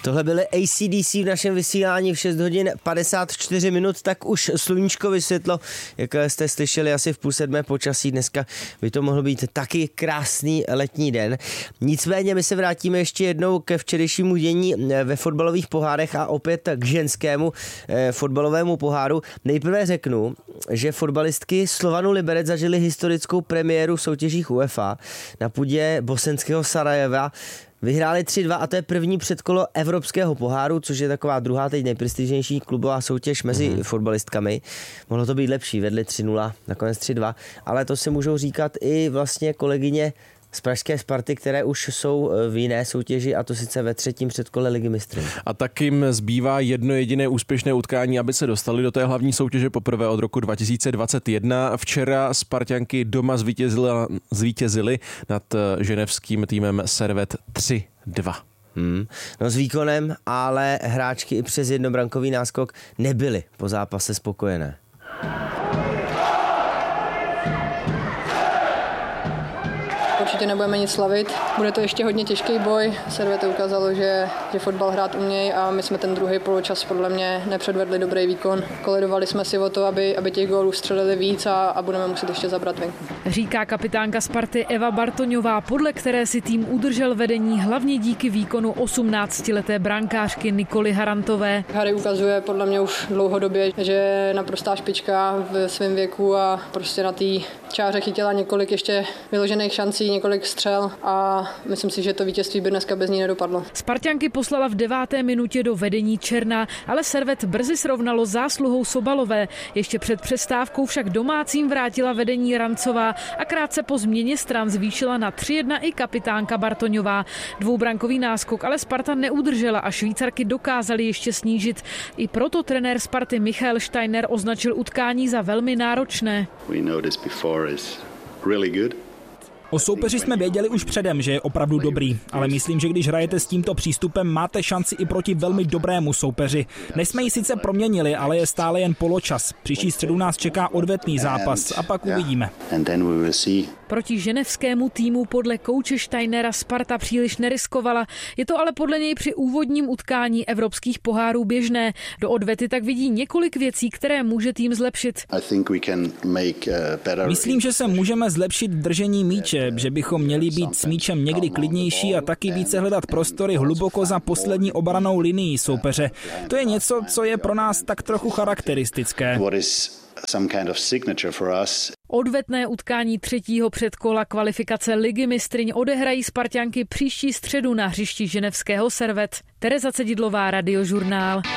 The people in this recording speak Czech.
Tohle byly AC/DC v našem vysílání v 6 hodin 54 minut, tak už sluníčko vysvětlo, jak jste slyšeli asi v 6:30 počasí. Dneska by to mohl být taky krásný letní den. Nicméně my se vrátíme ještě jednou ke včerejšímu dění ve fotbalových pohárech a opět k ženskému fotbalovému poháru. Nejprve řeknu, že fotbalistky Slovanu Liberec zažili historickou premiéru v soutěžích UEFA na půdě bosenského Sarajeva. Vyhráli 3-2 a to je první předkolo Evropského poháru, což je taková druhá teď nejprestižnější klubová soutěž mezi fotbalistkami. Mohlo to být lepší, vedli 3-0, nakonec 3-2, ale to si můžou říkat i vlastně kolegyně z pražské Sparty, které už jsou v jiné soutěži, a to sice ve 3. předkole Ligy mistrů. A tak jim zbývá jedno jediné úspěšné utkání, aby se dostali do té hlavní soutěže poprvé od roku 2021. Včera Sparťanky doma zvítězily nad ženevským týmem Servette 3-2. No s výkonem, ale hráčky i přes jednobrankový náskok nebyly po zápase spokojené. Určitě nebudeme nic slavit. Bude to ještě hodně těžký boj. Servette ukázalo, že fotbal hrát umějí a my jsme ten druhý poločas podle mě nepředvedli dobrý výkon. Koledovali jsme si o to, aby těch gólů střelili víc a budeme muset ještě zabrat venku. Říká kapitánka Sparty Eva Bartoňová, podle které si tým udržel vedení hlavně díky výkonu 18leté brankářky Nikoly Harantové. Harry ukazuje podle mě už dlouhodobě, že je naprostá špička v svém věku a prostě na té čáře chytila několik ještě vyložených šancí, několik střel a myslím si, že to vítězství by dneska bez ní nedopadlo. Sparťanky poslala v 9. minutě do vedení Černá, ale Servette brzy srovnalo zásluhou Sobalové. Ještě před přestávkou však domácím vrátila vedení Rancová a krátce po změně stran zvýšila na 3-1 i kapitánka Bartoňová. Dvoubrankový náskok ale Sparta neudržela a Švýcarky dokázaly ještě snížit. I proto trenér Sparty Michael Steiner označil utkání za velmi náročné. O soupeři jsme věděli už předem, že je opravdu dobrý, ale myslím, že když hrajete s tímto přístupem, máte šanci i proti velmi dobrému soupeři. Než jsme ji sice proměnili, ale je stále jen poločas. Příští středu nás čeká odvetný zápas a pak uvidíme. Proti ženevskému týmu podle kouče Steinera Sparta příliš neriskovala. Je to ale podle něj při úvodním utkání evropských pohárů běžné. Do odvety tak vidí několik věcí, které může tým zlepšit. Myslím, že se můžeme zlepšit v držení míče, že bychom měli být s míčem někdy klidnější a taky více hledat prostory hluboko za poslední obranou linií soupeře. To je něco, co je pro nás tak trochu charakteristické. Odvetné utkání 3. předkola kvalifikace Ligy mistryň odehrají Sparťanky příští středu na hřišti ženevského Servette. Tereza Cedidlová, Radiožurnál.